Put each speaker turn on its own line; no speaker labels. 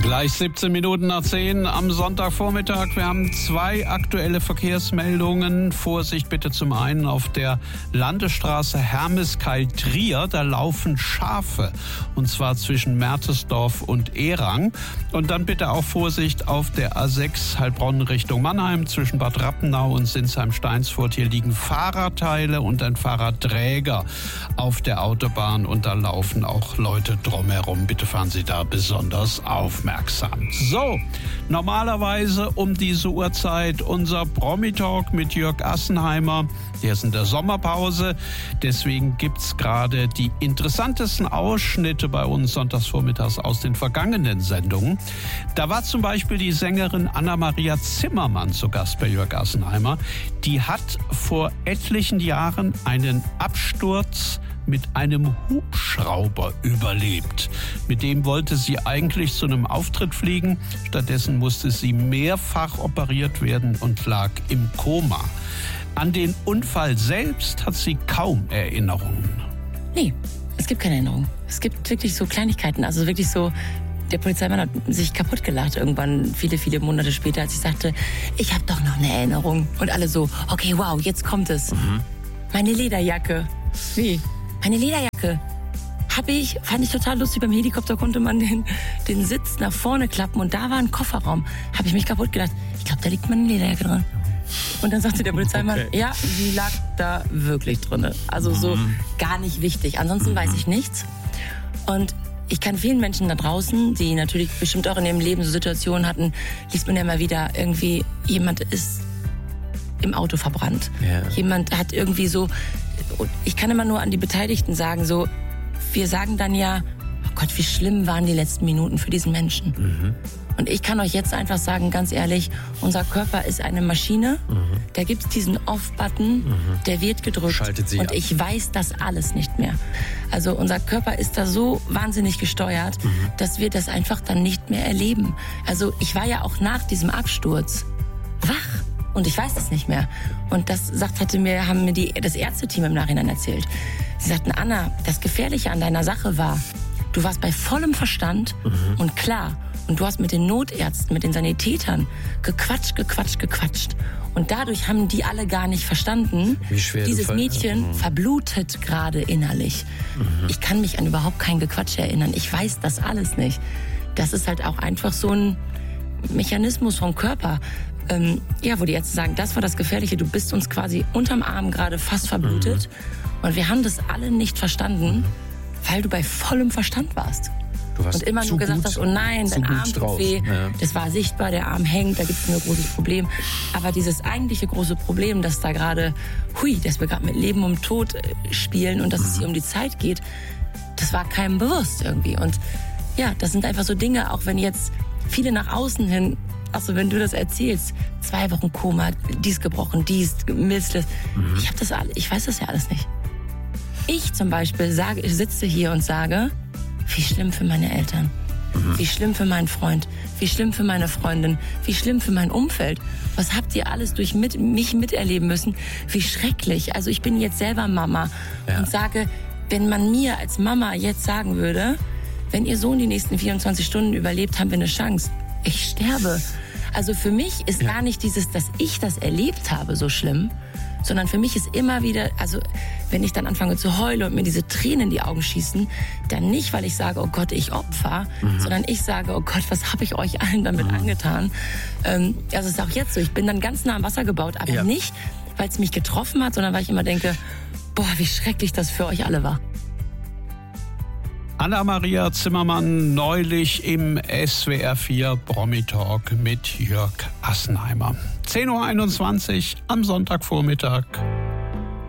Gleich 17 Minuten nach 10 am Sonntagvormittag. Wir haben 2 aktuelle Verkehrsmeldungen. Vorsicht bitte zum einen auf der Landesstraße Hermeskeil-Trier. Da laufen Schafe, und zwar zwischen Mertesdorf und Erang. Und dann bitte auch Vorsicht auf der A6 Heilbronn Richtung Mannheim zwischen Bad Rappenau und Sinsheim-Steinsfurt. Hier liegen Fahrradteile und ein Fahrradträger auf der Autobahn und da laufen auch Leute drumherum. Bitte fahren Sie da besonders aufmerksam. So, normalerweise um diese Uhrzeit unser Promi-Talk mit Jörg Assenheimer. Der ist in der Sommerpause, deswegen gibt's gerade die interessantesten Ausschnitte bei uns sonntagsvormittags aus den vergangenen Sendungen. Da war zum Beispiel die Sängerin Anna-Maria Zimmermann zu Gast bei Jörg Assenheimer. Die hat vor etlichen Jahren einen Absturz mit einem Hubschrauber überlebt. Mit dem wollte sie eigentlich zu einem Auftritt fliegen. Stattdessen musste sie mehrfach operiert werden und lag im Koma. An den Unfall selbst hat sie kaum Erinnerungen.
Nee, es gibt keine Erinnerungen. Es gibt wirklich so Kleinigkeiten. Also wirklich so, der Polizeimann hat sich kaputt gelacht irgendwann, viele, viele Monate später, als ich sagte, ich habe doch noch eine Erinnerung. Und alle so, okay, wow, jetzt kommt es. Meine Lederjacke. Wie? Meine Lederjacke. Fand ich total lustig. Beim Helikopter konnte man den Sitz nach vorne klappen und da war ein Kofferraum. Habe ich mich kaputt gedacht. Ich glaube, da liegt meine Lederjacke drin. Und dann sagte der Polizeimann, ja, die lag da wirklich drin. Also so gar nicht wichtig. Ansonsten weiß ich nichts. Und ich kann vielen Menschen da draußen, die natürlich bestimmt auch in ihrem Leben so Situationen hatten, liest man ja immer wieder, irgendwie jemand ist im Auto verbrannt. Ja. Jemand hat irgendwie so, ich kann immer nur an die Beteiligten sagen, so, wir sagen dann ja, oh Gott, wie schlimm waren die letzten Minuten für diesen Menschen. Und ich kann euch jetzt einfach sagen, ganz ehrlich, unser Körper ist eine Maschine, da gibt's diesen Off-Button, der wird gedrückt.
Schaltet sie
und
ab.
ich weiß das alles nicht mehr. Also unser Körper ist da so wahnsinnig gesteuert, dass wir das einfach dann nicht mehr erleben. Also ich war ja auch nach diesem Absturz wach. Und ich weiß das nicht mehr. Und das haben mir das Ärzteteam im Nachhinein erzählt. Sie sagten, Anna, das Gefährliche an deiner Sache war, du warst bei vollem Verstand und klar. Und du hast mit den Notärzten, mit den Sanitätern gequatscht. Und dadurch haben die alle gar nicht verstanden,
wie schwer
dieses Mädchen verblutet gerade innerlich. Ich kann mich an überhaupt kein Gequatsch erinnern. Ich weiß das alles nicht. Das ist halt auch einfach so ein Mechanismus vom Körper. Wo die Ärzte sagen, das war das Gefährliche, du bist uns quasi unterm Arm gerade fast verblutet. Und wir haben das alle nicht verstanden, weil du bei vollem Verstand warst. Und immer nur gesagt hast, oh nein, dein Arm tut weh. Ja. Das war sichtbar, der Arm hängt, da gibt es ein großes Problem. Aber dieses eigentliche große Problem, dass da gerade, dass wir gerade mit Leben und Tod spielen und dass es hier um die Zeit geht, das war keinem bewusst irgendwie. Und ja, das sind einfach so Dinge, auch wenn jetzt viele nach außen hin, also wenn du das erzählst, 2 Wochen Koma, dies gebrochen, dies, Milzles. Ich weiß das ja alles nicht. Ich zum Beispiel sitze hier und sage, wie schlimm für meine Eltern, wie schlimm für meinen Freund, wie schlimm für meine Freundin, wie schlimm für mein Umfeld. Was habt ihr alles durch mich miterleben müssen? Wie schrecklich. Also ich bin jetzt selber Mama und sage, wenn man mir als Mama jetzt sagen würde, wenn ihr Sohn die nächsten 24 Stunden überlebt, haben wir eine Chance. Ich sterbe. Also für mich ist gar nicht dieses, dass ich das erlebt habe, so schlimm, sondern für mich ist immer wieder, also wenn ich dann anfange zu heulen und mir diese Tränen in die Augen schießen, dann nicht, weil ich sage, oh Gott, ich Opfer, sondern ich sage, oh Gott, was habe ich euch allen damit angetan? Also es ist auch jetzt so, ich bin dann ganz nah am Wasser gebaut, aber nicht, weil es mich getroffen hat, sondern weil ich immer denke, boah, wie schrecklich das für euch alle war.
Anna-Maria Zimmermann neulich im SWR 4 Promi-Talk mit Jörg Assenheimer. 10.21 Uhr am Sonntagvormittag.